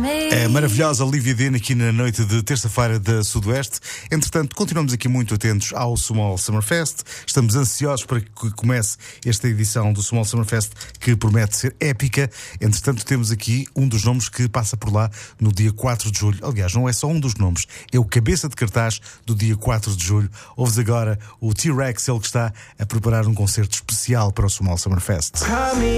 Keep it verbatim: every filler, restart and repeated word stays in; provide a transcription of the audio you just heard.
A maravilhosa Olivia Dean aqui na noite de terça-feira da Sudoeste. Entretanto, continuamos aqui muito atentos ao Small Summer Fest. Estamos ansiosos para que comece esta edição do Small Summer Fest, que promete ser épica. Entretanto, temos aqui um dos nomes que passa por lá no dia quatro de julho. Aliás, não é só um dos nomes, é o cabeça de cartaz do dia quatro de julho. Ouves agora o T-Rex, ele que está a preparar um concerto especial para o Small Summer Fest.